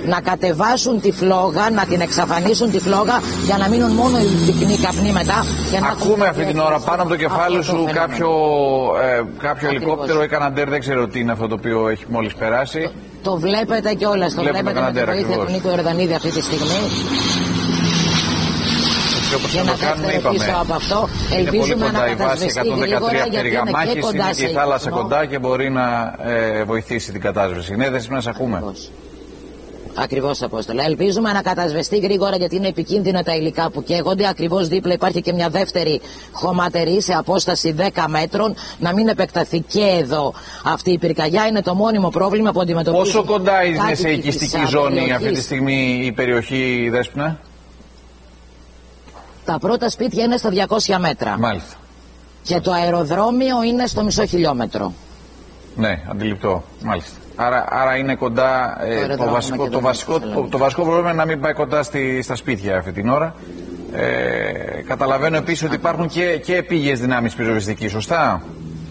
να κατεβάσουν τη φλόγα, να την εξαφανίσουν τη φλόγα για να μείνουν μόνο οι πυκνοί καπνοί μετά. Ακούμε αυτή την ώρα πάνω από το κεφάλι σου κάποιο ελικόπτερο ή καναντέρ, δεν ξέρω τι είναι αυτό το οποίο έχει μόλις περάσει. Το βλέπετε κιόλας, το βλέπετε με τη βοήθεια του Νίκου Ιορδανίδη αυτή τη στιγμή. Και να το πίσω από αυτό, ελπίζουμε να κατασβεστεί γρήγορα, γιατί είναι και η θάλασσα κοντά και μπορεί να βοηθήσει την κατάσβεση. Ναι, δεν μας ακούμε. Ακριβώς, Απόστολα. Ελπίζουμε να κατασβεστεί γρήγορα, γιατί είναι επικίνδυνα τα υλικά που καίγονται. Ακριβώς δίπλα υπάρχει και μια δεύτερη χωματερή σε απόσταση 10 μέτρων. Να μην επεκταθεί και εδώ αυτή η πυρκαγιά. Είναι το μόνιμο πρόβλημα που αντιμετωπίζει. Πόσο κοντά είναι σε οικιστική ζώνη αυτή τη στιγμή η περιοχή, Δέσποινα? Τα πρώτα σπίτια είναι στα 200 μέτρα. Μάλιστα. Και το αεροδρόμιο είναι στο μισό χιλιόμετρο. Ναι, αντιληπτό. Μάλιστα. Άρα είναι κοντά. Το βασικό πρόβλημα είναι να μην πάει κοντά στα σπίτια αυτή την ώρα. Καταλαβαίνω επίσης ότι υπάρχουν και επίγειες δυνάμεις πυροσβεστικής, σωστά?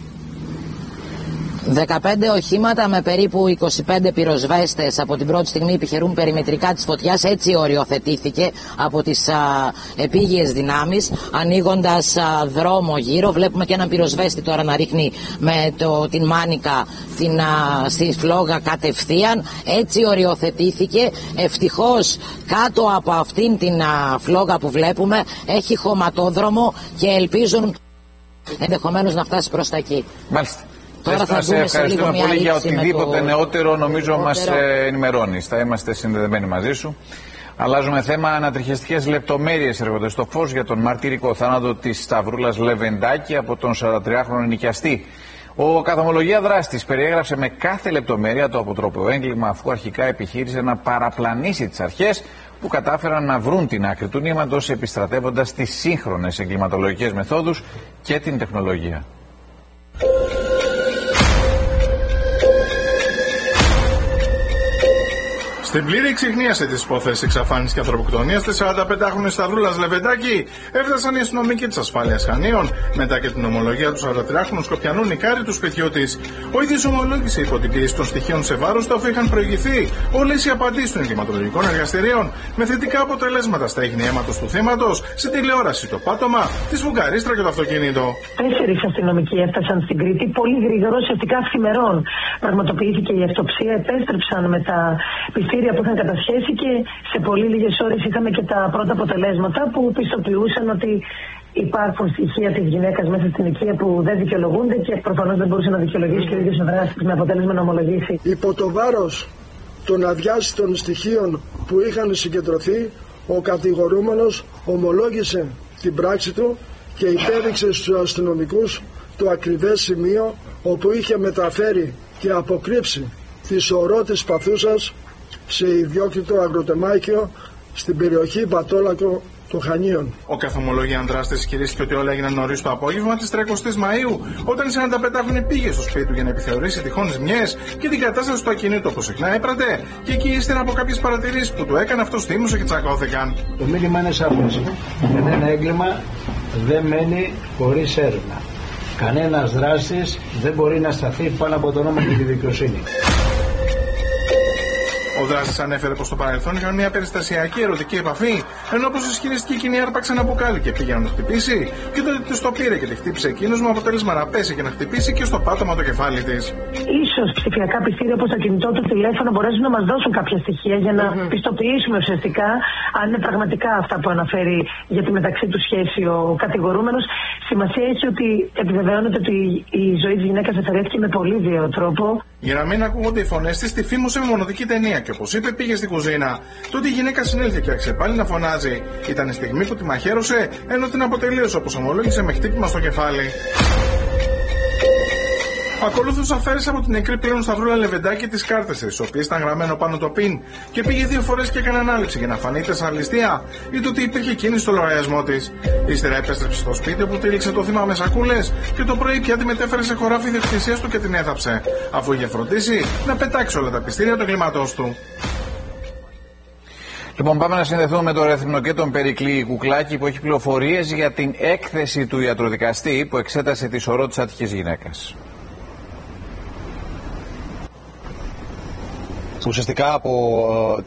15 οχήματα με περίπου 25 πυροσβέστες από την πρώτη στιγμή επιχειρούν περιμετρικά της φωτιάς. Έτσι οριοθετήθηκε από τις επίγειες δυνάμεις, ανοίγοντας δρόμο γύρω. Βλέπουμε και έναν πυροσβέστη τώρα να ρίχνει με την μάνικα στη φλόγα κατευθείαν. Έτσι οριοθετήθηκε. Ευτυχώς κάτω από αυτήν την φλόγα που βλέπουμε έχει χωματόδρομο και ελπίζουν ενδεχομένως να φτάσει προς τα εκεί. Μάλιστα. Σε ευχαριστούμε πολύ για οτιδήποτε νεότερο, νομίζω μας ενημερώνεις. Θα είμαστε συνδεδεμένοι μαζί σου. Αλλάζουμε θέμα. Ανατριχιαστικές λεπτομέρειες έρχονται στο φως για τον μαρτυρικό θάνατο της Σταυρούλας Λεβεντάκη από τον 43χρονο νοικιαστή. Ο καθομολογία δράστης περιέγραψε με κάθε λεπτομέρεια το αποτρόπαιο έγκλημα, αφού αρχικά επιχείρησε να παραπλανήσει τις αρχές που κατάφεραν να βρουν την άκρη του νήματος, επιστρατεύοντας τις σύγχρονες εγκληματολογικές μεθόδους και την τεχνολογία. Στην πλήρη εξιχνίαση της υπόθεσης εξαφάνισης και ανθρωποκτονίας της 45χρονης Σταυρούλας Λεβεντάκη έφτασαν οι αστυνομικοί της ασφάλειας Χανίων μετά και την ομολογία του 43χρονου Σκοπιανού νοικάρη του σπιτιού της. Ο ίδιος ομολόγησε υπό την πίεση των στοιχείων σε βάρος του, αφού είχαν προηγηθεί όλες οι απαντήσεις των εγκληματολογικών εργαστηρίων με θετικά αποτελέσματα στα ίχνη αίματος του θύματος, στη τηλεόραση το πάτωμα, τη σφουγγαρίστρα και το αυτοκίνητο. 4 αστυνομικοί έφτασαν στην Κρήτη πολύ γρήγορα, ουσιαστικά αυθημερών. Πραγματοποιήθηκε η αυτοψία, επέστρεψαν με τα πιστήρια που είχαν κατασχέσει και σε πολύ λίγες ώρες είχαμε και τα πρώτα αποτελέσματα που πιστοποιούσαν ότι υπάρχουν στοιχεία της γυναίκας μέσα στην οικία που δεν δικαιολογούνται και προφανώς δεν μπορούσε να δικαιολογήσει και ο ίδιος ο δράστης, με αποτέλεσμα να ομολογήσει. Υπό το βάρος των αδιάστατων στοιχείων που είχαν συγκεντρωθεί, ο κατηγορούμενος ομολόγησε την πράξη του και υπέδειξε στους αστυνομικούς το ακριβές σημείο όπου είχε μεταφέρει και αποκρύψει τη σωρό της παθούσας σε ιδιόκτητο αγροτεμάχιο στην περιοχή Πατόλακο των Χανίων. Ο καθομολόγιαν δράστης ισχυρίστηκε ότι όλα έγιναν νωρίς το απόγευμα της 30ης Μαΐου, όταν η 45χρονη πήγε στο σπίτι του για να επιθεωρήσει τυχόν ζημιές και την κατάσταση του ακινήτου όπως συχνά έπρατε, και εκεί ύστερα από κάποιες παρατηρήσεις που του έκανε αυτός θύμωσε και τσακώθηκαν. Το μήνυμα είναι σαφές. Κανένα έγκλημα δεν μένει χωρίς έρευνα. Κανένας δράστης δεν μπορεί να σταθεί πάνω από τον νόμο και τη δικαιοσύνη. Ο δράστης ανέφερε πως στο παρελθόν είχαν μια περιστασιακή ερωτική επαφή, ενώ όπως ισχυριστική εκείνη άρπαξε ένα μπουκάλι και πήγε να το χτυπήσει, και τότε της το πήρε και τη χτύπησε εκείνος, με αποτέλεσμα να πέσει και να χτυπήσει και στο πάτωμα το κεφάλι της. Ίσως ψηφιακά πιστήρια όπως το κινητό του τηλέφωνο μπορέσουν να μας δώσουν κάποια στοιχεία για να πιστοποιήσουμε ουσιαστικά αν είναι πραγματικά αυτά που αναφέρει για τη μεταξύ του σχέση ο κατηγορούμενος. Σημασία έχει ότι επιβεβαιώνεται ότι η ζωή της γυναίκας αφαιρέθηκε με πολύ βίαιο τρόπο. Για να μην ακούγονται οι φωνές της, τη φήμωσε με μονοδική ταινία και όπως είπε πήγε στην κουζίνα. Τότε η γυναίκα συνήλθε και άρχισε πάλι να φωνάζει. Ήταν η στιγμή που τη μαχαίρωσε, ενώ την αποτελείωσε όπως ομολόγησε με χτύπημα στο κεφάλι. Ακολούθως αφαίρεσε από την νεκρή πλέον Σταυρούλα Λεβεντάκη τις κάρτες της, οποίες ήταν γραμμένο πάνω το PIN, και πήγε 2 φορές και έκανε ανάληψη για να φανεί τεσσαρλιστία ή το ότι υπήρχε κίνηση στο λογαριασμό της. Ύστερα επέστρεψε στο σπίτι όπου τύλιξε το θύμα με σακούλες και το πρωί πια τη μετέφερε σε χωράφι ιδιοκτησίας του και την έθαψε, αφού είχε φροντίσει να πετάξει όλα τα πιστήρια του εγκλήματός του. Λοιπόν, πάμε να συνδεθούμε με τον Ρεθυμνό και τον Περικλή Κουκλάκη, που έχει πληροφορίες για την έκθεση του ιατροδικαστή που εξέτασε τη σωρό της άτυχης γυναίκας. Ουσιαστικά από